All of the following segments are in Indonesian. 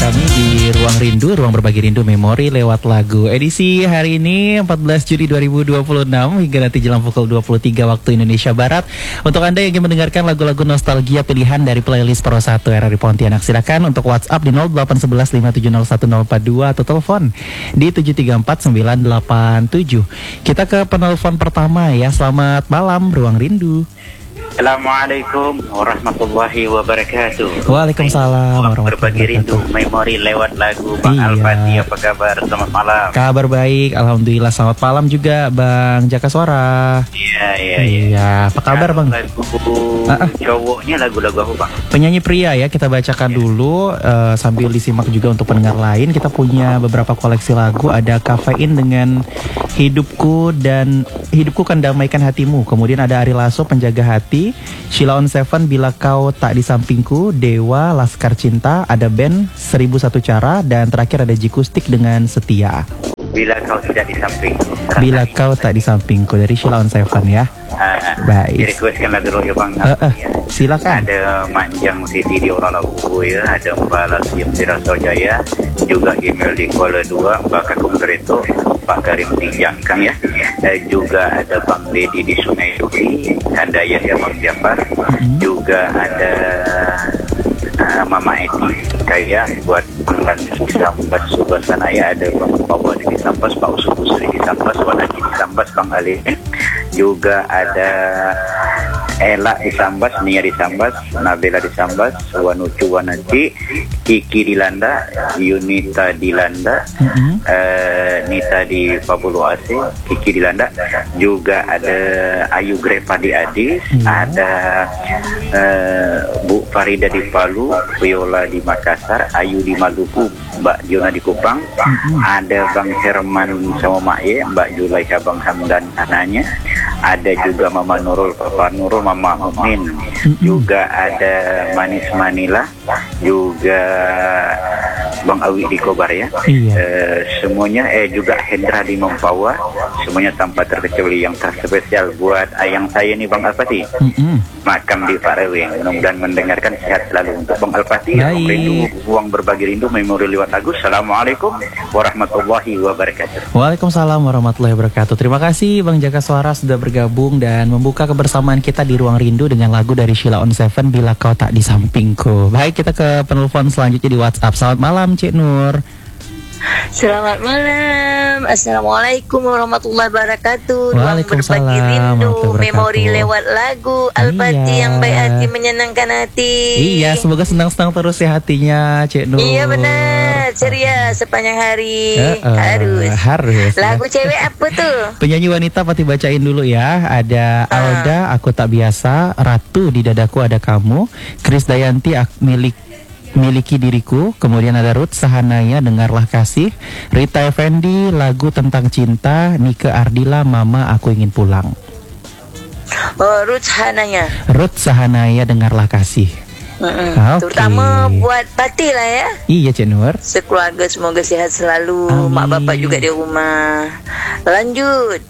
kami di Ruang Rindu, Ruang Berbagi Rindu Memori lewat lagu. Edisi hari ini 14 Juli 2026 hingga nanti jelang pukul 23 waktu Indonesia Barat. Untuk Anda yang ingin mendengarkan lagu-lagu nostalgia pilihan dari playlist Pro 1 RRI Pontianak, silakan untuk WhatsApp di 08115701042 atau telepon di 7349987. Kita ke penelpon pertama ya. Selamat malam Ruang Rindu. Assalamualaikum warahmatullahi wabarakatuh. Waalaikumsalam warahmatullahi Berbagi rindu memori lewat lagu. Bang Al-Fatih, apa kabar? Selamat malam. Kabar baik, alhamdulillah. Selamat malam juga Bang Jaka Suara. Iya. Apa kabar Bang? Lagu cowoknya lagu-lagu apa Bang? Penyanyi pria ya, kita bacakan dulu sambil disimak juga untuk pendengar lain. Kita punya beberapa koleksi lagu. Ada Kafein dengan Hidupku dan Hidupku Kan Damaikan Hatimu. Kemudian ada Ari Lasso, Penjaga Hati. Sheila on Seven, Bila Kau Tak di Sampingku. Dewa, Laskar Cinta. Ada band 1001 Cara. Dan terakhir ada Jikustik dengan Setia. Bila Kau Tidak di Sampingku. Bila Kau Tak di Sampingku dari Sheila on Seven ya. Baik. Requestkan lagu ya Bang. Silakan. Ada Manjang Siti di Orang Lagu ya. Ada Mbak Lasim Siraso Jaya. Juga email di Kuala 2 Mbak Kakung Tereto, Pak Karim Tinjangkang ya. Juga ada Bang Dedi di Sungai Duri. Ada Yahya Bang Jafar. Juga ada Mama Eti kayak buat pelanggan Sampas Subasanaya. Ada Bang Pawa di Sampas, Pak Usubu Sri di Sampas, Wan Haji di Sampas, Bang Ali. Juga ada Ela di Sambas, Nia di Sambas, Nabila di Sambas, Wanucu Wanaci, Kiki di Landa, Yunita di Landa, Nita di Pabulu AC, Kiki di Landa. Juga ada Ayu Grepa di Adis, ada Bu Farida di Palu, Viola di Makassar, Ayu di Maluku, Mbak Jona di Kupang, ada Bang Herman sama Mak Ye, Mbak Julaiha Bang Hamdan anaknya. Ada juga Mama Nurul, Papa Nurul, Mama Mumin. Juga ada Manis Manila. Juga Bang Awi di Kobar ya. Semuanya juga Hendra di Mempawa. Semuanya tanpa terkecuali. Yang terspesial buat ayang saya nih Bang Al-Fatih. Makam di Pak Reweng. Mudah-mudahan mendengarkan sehat selalu untuk Bang Al-Fatih. Ruang Berbagi Rindu memori lewat lagu. Assalamualaikum warahmatullahi wabarakatuh. Waalaikumsalam warahmatullahi wabarakatuh. Terima kasih Bang Jaka Suara sudah bergabung dan membuka kebersamaan kita di Ruang Rindu dengan lagu dari Sheila on Seven, Bila Kau Tak di Sampingku. Baik, kita ke penelpon selanjutnya di WhatsApp. Selamat malam Cik Nur. Selamat malam. Assalamualaikum warahmatullahi wabarakatuh. Waalaikumsalam. Berbagi rindu memori lewat lagu Al-Fatih yang baik hati menyenangkan hati. Iya, semoga senang-senang terus ya hatinya Cik Nur. Iya benar, ceria sepanjang hari. Harus. Lagu cewek apa tuh? Penyanyi wanita pasti bacain dulu ya. Ada Alda, Aku Tak Biasa. Ratu, Di Dadaku Ada Kamu. Kris Dayanti, Miliki Diriku. Kemudian ada Ruth Sahanaya, Dengarlah Kasih. Rita Effendi, Lagu Tentang Cinta. Nike Ardila, Mama Aku Ingin Pulang. Ruth Sahanaya. Ruth Sahanaya, Dengarlah Kasih. Terutama buat Pati lah ya. Iya Cik Nur. Sekeluarga semoga sihat selalu. Amin. Mak bapak juga di rumah. Lanjut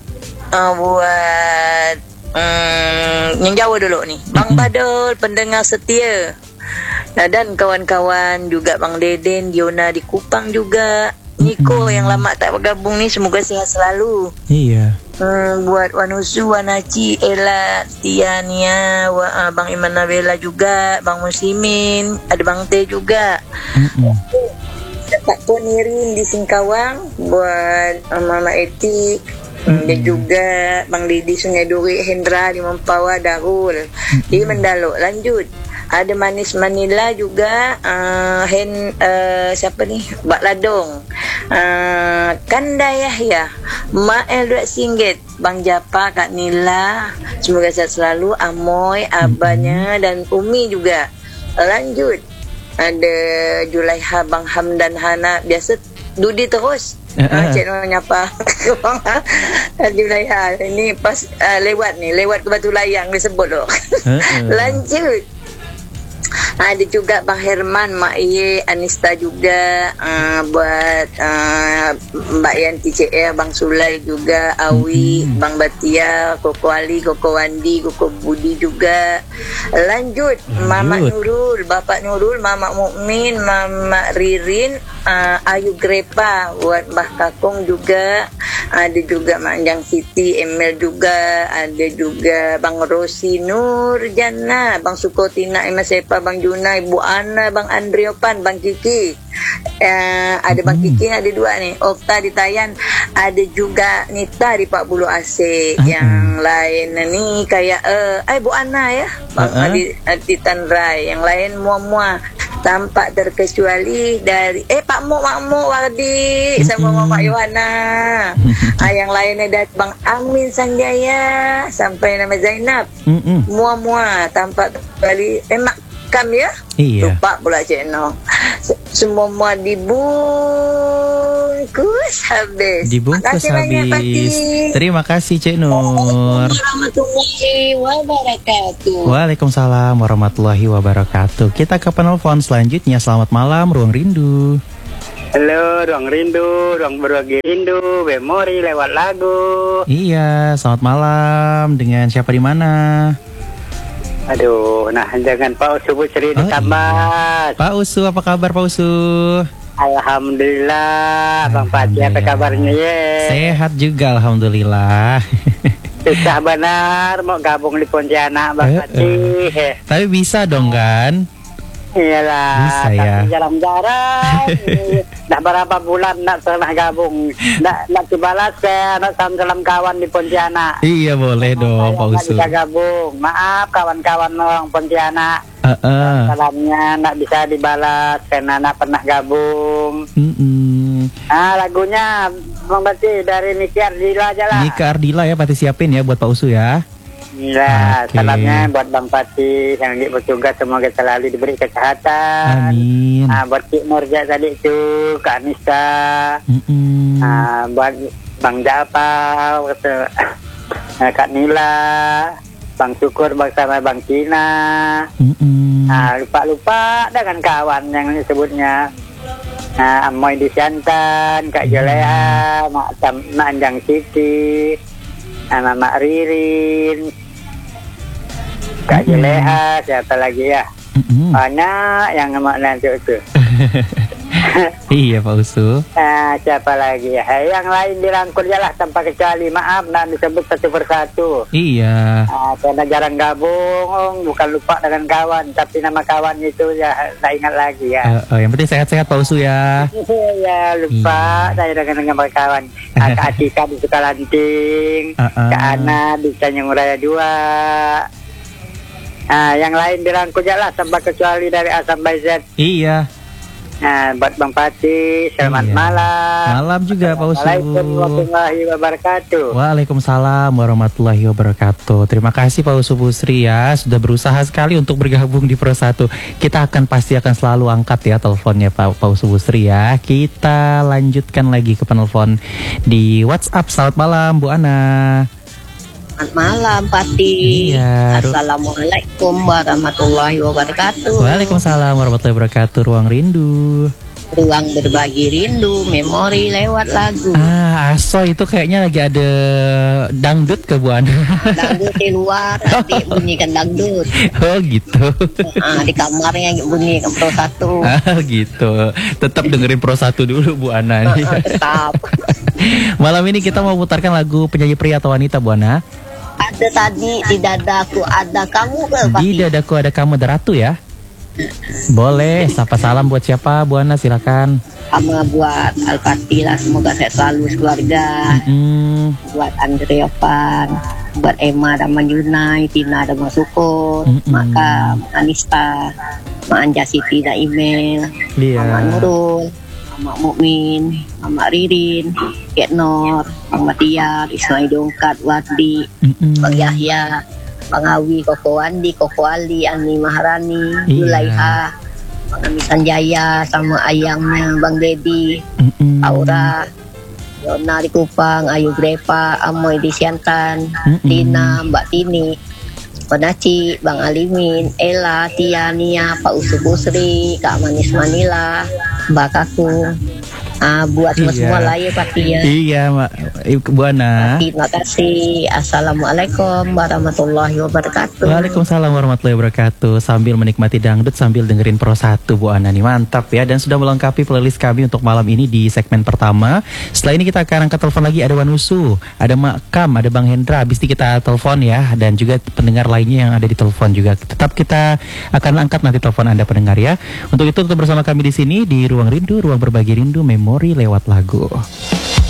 buat yang Jawa dulu nih. Bang Badul, pendengar setia. Dan kawan-kawan juga Bang Deden, Diona di Kupang juga. Niko yang lama tak bergabung nih, semoga sehat selalu. Iya. Buat Wanusu, Wanaci, Ella, Tiania, Bang Iman Nabela juga, Bang Muslimin, ada Bang Teh juga. Pak Ponirin di Singkawang, buat Mama Eti. Dan juga Bang Didi Sungai Duri, Hendra di Mempawa, Darul di Mendalo. Lanjut ada Manis Manila juga, siapa nih, Bak Ladong, Kanda Yahya, Mak Eldrat Singgit, Bang Japa, Kak Nila, semoga sehat selalu. Amoy, abahnya dan Umi juga. Lanjut ada Julaiha, Bang Hamdan Hana, biasa Dudi terus. Cik Nur nyapa Julaiha ini pas lewat ke Batu Layang disebut loh. Lanjut Ada juga Bang Herman, Mak Iye, Anista juga, buat Mbak Yanti CR, Bang Sulai juga, Awi, Bang Batia, Koko Ali, Koko Wandi, Koko Budi juga. Lanjut. Mama Nurul, Bapak Nurul, Mama Mukmin, Mama Ririn, Ayu Grepa, buat Mbah Kakung juga. Ada juga Mak Anjang Siti, Emil juga, ada juga Bang Rosi Nur Jana, Bang Sukotina, Emas Sepa, Bang Juna, Ibu Ana, Bang Andriopan, Bang Kiki. Ada Bang Kiki, ada 2 nih. Okta di Tayan, ada juga Nita di Pak Bulu AC. Yang lain nih kayak Bu Ana ya, Bang Adi Tanrai. Yang lain mua tampak terkecuali dari Pak Mo, Mak Mo Wardi sama Mama Yohana. Yang lainnya dari Bang Amin Sanjaya sampai nama Zainab. Mua tampak terkecuali Mak Kam ya. Iya. Lupa pula Cik No. Semua dibungkus habis. Dibungkus habis. Terima kasih Cik Nur. Warahmatullahi wabarakatuh. Waalaikumsalam warahmatullahi wabarakatuh. Kita ke penelpon selanjutnya. Selamat malam Ruang Rindu. Halo, Ruang Rindu, Ruang Berbagi Rindu, memori lewat lagu. Iya, selamat malam. Dengan siapa di mana? Aduh, nah jangan Pak Usu Busri ditambah. Iya. Pak Usu, apa kabar Pak Usu? Alhamdulillah, Bang Pati apa kabarnya ya? Sehat juga, alhamdulillah. Susah benar mau gabung di Pontianak Bang Pati. Tapi bisa dong kan? Iyalah, bisa ya. Jarang-jarang. Dah berapa bulan nak pernah gabung. Nak dibalas saya nak salam kawan di Pontianak. Iya boleh dong Pak Usu. Bisa gabung. Maaf kawan-kawan orang Pontianak. Salamnya nak bisa dibalas karena nak pernah gabung. Lagunya Bang Bati dari Niki Ardila aja lah. Niki Ardila ya, Pati siapin ya buat Pak Usu ya. Iya, salamnya buat Bang Pati yang lagi bertugas, semoga selalu diberi kesehatan. Amin. Buat Cik Nurja tadi itu, Kak Anissa. Buat Bang Japa, Kak Nila, Bang Syukur bersama Bang Cina. Lupa-lupa dengan kawan yang disebutnya. Amoy Disyantan, Kak Jolea, Mak Anjang Siti, Mak Ririn, Kak Jeleha, siapa lagi ya? Banyak yang nanti itu. Iya Pak Usu. Siapa lagi ya? Yang lain dirangkul lah tanpa kecuali. Maaf, nak disebut satu persatu. Iya. Karena jarang gabung, bukan lupa dengan kawan, tapi nama kawan itu ya tak ingat lagi ya. Yang penting sehat-sehat Pak Usu ya. Ya lupa saya dengan kawan. Kak Atika di Sukalanting, Kak Ana di Tanjung Raya 2. Yang lain dirangkul lah tanpa kecuali dari A sampai Z. Iya. Buat Bang Pati, selamat malam. Malam juga Pak Usu. Assalamualaikum warahmatullahi wabarakatuh. Waalaikumsalam warahmatullahi wabarakatuh. Terima kasih Pak Usu Busri ya, sudah berusaha sekali untuk bergabung di Pro 1. Kita pasti akan selalu angkat ya teleponnya Pak Usu Busri ya. Kita lanjutkan lagi ke penelpon di WhatsApp. Selamat malam Bu Ana. Selamat malam Pati. Iya. Assalamualaikum warahmatullahi wabarakatuh. Waalaikumsalam warahmatullahi wabarakatuh. Ruang Rindu, Ruang Berbagi Rindu, memori lewat lagu. Aso itu kayaknya lagi ada dangdut ke Bu Ana. Dangdut di luar, nanti bunyikan dangdut. Oh gitu. Di kamarnya bunyikan Pro 1. Gitu. Tetap dengerin Pro 1 dulu Bu Ana nih. Tetap. Malam ini kita mau putarkan lagu penyanyi pria atau wanita Bu Ana? Ada tadi di dadaku ada kamu ke Pati? Di dadaku ada kamu, ada Ratu ya. Boleh. Sapa salam buat siapa Bu Ana, silakan. Sama buat Al-Fatih lah, semoga sehat selalu keluarga. Buat Andreopan, buat Emma dan Manjunai, Tina dan Masukur, Maka Anista, Mak Anja Siti dan Email, Mama Nurul, Mama Mukmin, Mama Ririn, Kek Nor, Bang Matiar, Ismail Dongkat, Wardi, Bang Yahya, Bang Awi, Koko Wandi, Koko Ali, Ani Maharani, Zulaiha, Bang Ami Sanjaya, sama ayangnya Bang Dedi, Aura, Yona di Kupang, Ayu Grepa, Amoy di Siantan, Tina, Mbak Tini, Penaci, Bang Alimin, Ella, Tiania, Pak Usuk Usri, Kak Manis Manila, Mbak Kakung. Buat semua lah ya Pak Tia. Iya Bu Ana. Terima kasih. Assalamualaikum warahmatullahi wabarakatuh. Waalaikumsalam warahmatullahi wabarakatuh. Sambil menikmati dangdut sambil dengerin Pro 1 Bu Ana nih, mantap ya. Dan sudah melengkapi playlist kami untuk malam ini di segmen pertama. Setelah ini kita akan angkat telepon lagi, ada Wanusu, ada Makam, ada Bang Hendra. Habis ini kita telepon ya, dan juga pendengar lainnya yang ada di telepon juga. Tetap kita akan angkat nanti telepon Anda pendengar ya. Untuk itu tetap bersama kami di sini di Ruang Rindu, ruang berbagi rindu, memori lewat lagu.